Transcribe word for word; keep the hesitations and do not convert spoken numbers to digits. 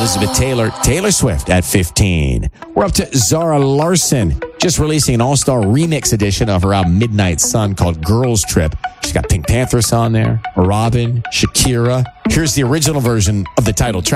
Elizabeth Taylor, Taylor Swift at fifteen. We're up to Zara Larsson, just releasing an all-star remix edition of her album Midnight Sun called Girls Trip. She's got Pink Panthers on there, Robin, Shakira. Here's the original version of the title track.